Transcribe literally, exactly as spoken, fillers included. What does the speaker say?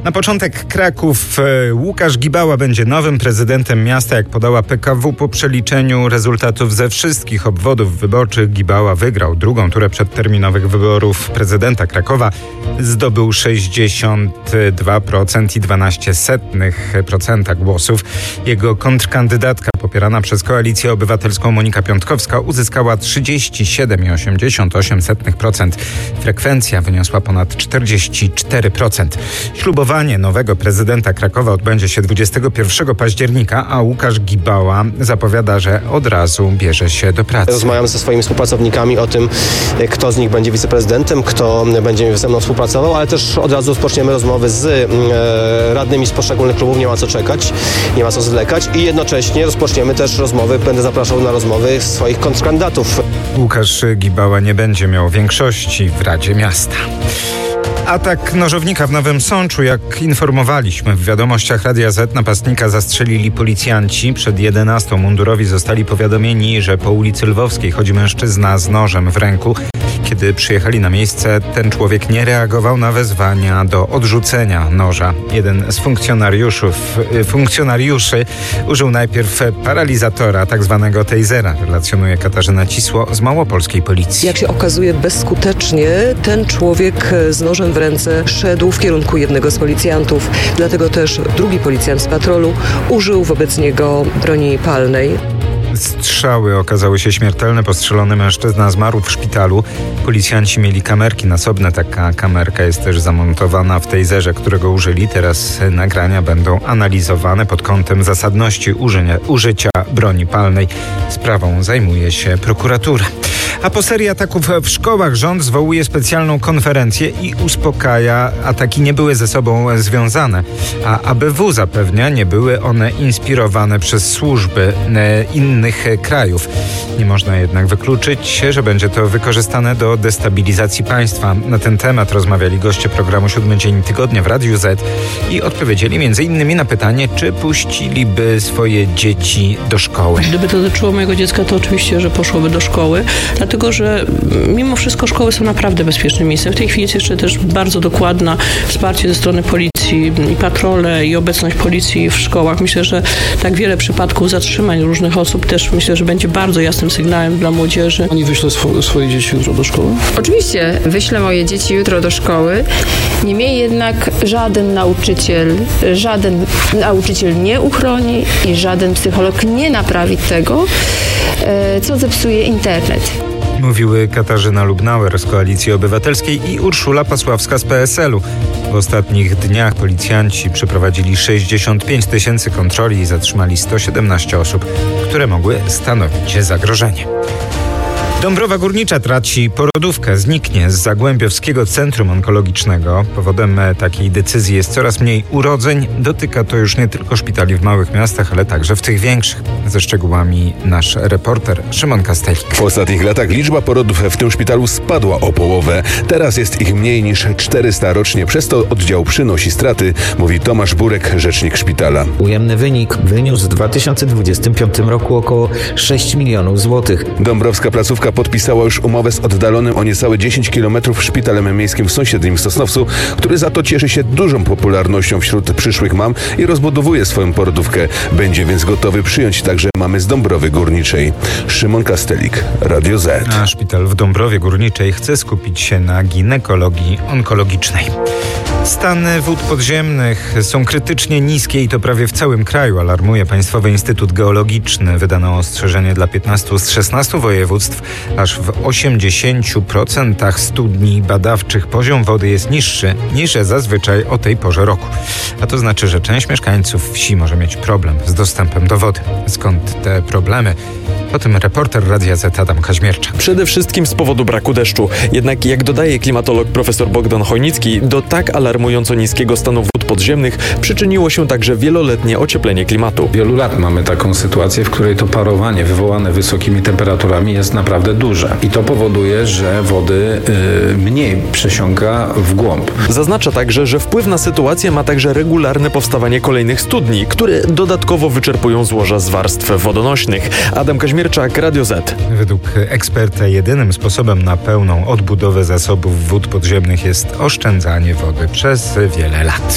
Na początek Kraków. Łukasz Gibała będzie nowym prezydentem miasta, jak podała P K W po przeliczeniu rezultatów ze wszystkich obwodów wyborczych. Gibała wygrał drugą turę przedterminowych wyborów prezydenta Krakowa. Zdobył sześćdziesiąt dwa procent i dwanaście setnych procenta głosów. Jego kontrkandydatka, popierana przez Koalicję Obywatelską Monika Piątkowska, uzyskała trzydzieści siedem i osiemdziesiąt osiem setnych procent. Frekwencja wyniosła ponad czterdzieści cztery procent. Ślubowanie nowego prezydenta Krakowa odbędzie się dwudziestego pierwszego października, a Łukasz Gibała zapowiada, że od razu bierze się do pracy. Rozmawiamy ze swoimi współpracownikami o tym, kto z nich będzie wiceprezydentem, kto będzie ze mną współpracował, ale też od razu rozpoczniemy rozmowy z e, radnymi z poszczególnych klubów. Nie ma co czekać, nie ma co zwlekać i jednocześnie rozpoczniemy też rozmowy, będę zapraszał na rozmowy swoich kontrkandydatów. Łukasz Gibała nie będzie miał większości w Radzie Miasta. Atak nożownika w Nowym Sączu. Jak informowaliśmy w wiadomościach Radia Z, napastnika zastrzelili policjanci. Przed jedenastą mundurowi zostali powiadomieni, że po ulicy Lwowskiej chodzi mężczyzna z nożem w ręku. Kiedy przyjechali na miejsce, ten człowiek nie reagował na wezwania do odrzucenia noża. Jeden z funkcjonariuszów, funkcjonariuszy użył najpierw paralizatora, tak zwanego tasera, relacjonuje Katarzyna Cisło z małopolskiej policji. Jak się okazuje, bezskutecznie ten człowiek z nożem w ręce szedł w kierunku jednego z policjantów. Dlatego też drugi policjant z patrolu użył wobec niego broni palnej. Strzały okazały się śmiertelne. Postrzelony mężczyzna zmarł w szpitalu. Policjanci mieli kamerki nasobne. Taka kamerka jest też zamontowana w taserze, którego użyli. Teraz nagrania będą analizowane pod kątem zasadności użycia, użycia broni palnej. Sprawą zajmuje się prokuratura. A po serii ataków w szkołach rząd zwołuje specjalną konferencję i uspokaja, ataki nie były ze sobą związane, a A B W zapewnia, nie były one inspirowane przez służby innych krajów. Nie można jednak wykluczyć, że będzie to wykorzystane do destabilizacji państwa. Na ten temat rozmawiali goście programu Siódmy Dzień Tygodnia w Radiu Z i odpowiedzieli między innymi na pytanie, czy puściliby swoje dzieci do szkoły. Gdyby to dotyczyło mojego dziecka, to oczywiście, że poszłoby do szkoły, dlatego że mimo wszystko szkoły są naprawdę bezpiecznym miejscem. W tej chwili jest jeszcze też bardzo dokładne wsparcie ze strony policji i patrole i obecność policji w szkołach. Myślę, że tak wiele przypadków zatrzymań różnych osób też myślę, że będzie bardzo jasnym sygnałem dla młodzieży. Pani wyśle sw- swoje dzieci jutro do szkoły? Oczywiście wyślę moje dzieci jutro do szkoły. Niemniej jednak żaden nauczyciel, żaden nauczyciel nie uchroni i żaden psycholog nie naprawi tego, co zepsuje internet. Mówiły Katarzyna Lubnauer z Koalicji Obywatelskiej i Urszula Pasławska z P S L u. W ostatnich dniach policjanci przeprowadzili sześćdziesiąt pięć tysięcy kontroli i zatrzymali sto siedemnaście osób, które mogły stanowić zagrożenie. Dąbrowa Górnicza traci porodówkę, zniknie z Zagłębiowskiego Centrum Onkologicznego. Powodem takiej decyzji jest coraz mniej urodzeń. Dotyka to już nie tylko szpitali w małych miastach, ale także w tych większych. Ze szczegółami nasz reporter Szymon Kastelik. W ostatnich latach liczba porodów w tym szpitalu spadła o połowę. Teraz jest ich mniej niż czterysta rocznie, przez to oddział przynosi straty, mówi Tomasz Burek, rzecznik szpitala. Ujemny wynik wyniósł w dwa tysiące dwudziestym piątym roku około sześć milionów złotych. Dąbrowska placówka podpisała już umowę z oddalonym o niecałe dziesięć kilometrów szpitalem miejskim w sąsiednim Sosnowcu, który za to cieszy się dużą popularnością wśród przyszłych mam i rozbudowuje swoją porodówkę. Będzie więc gotowy przyjąć także mamy z Dąbrowy Górniczej. Szymon Kastelik, Radio Z. A szpital w Dąbrowie Górniczej chce skupić się na ginekologii onkologicznej. Stany wód podziemnych są krytycznie niskie i to prawie w całym kraju, alarmuje Państwowy Instytut Geologiczny. Wydano ostrzeżenie dla piętnastu z szesnastu województw. Aż w osiemdziesięciu procentach studni badawczych poziom wody jest niższy niż zazwyczaj o tej porze roku. A to znaczy, że część mieszkańców wsi może mieć problem z dostępem do wody. Skąd te problemy? O tym reporter Radia Z Adam Kaźmierczak. Przede wszystkim z powodu braku deszczu. Jednak jak dodaje klimatolog profesor Bogdan Chojnicki, do tak alarmująco niskiego stanu wód podziemnych przyczyniło się także wieloletnie ocieplenie klimatu. Wielu lat mamy taką sytuację, w której to parowanie wywołane wysokimi temperaturami jest naprawdę duże. I to powoduje, że wody yy, mniej przesiąka w głąb. Zaznacza także, że wpływ na sytuację ma także regularne powstawanie kolejnych studni, które dodatkowo wyczerpują złoża z warstw wodonośnych. Adam Kaźmierczak, Radio Z. Według eksperta jedynym sposobem na pełną odbudowę zasobów wód podziemnych jest oszczędzanie wody przez wiele lat.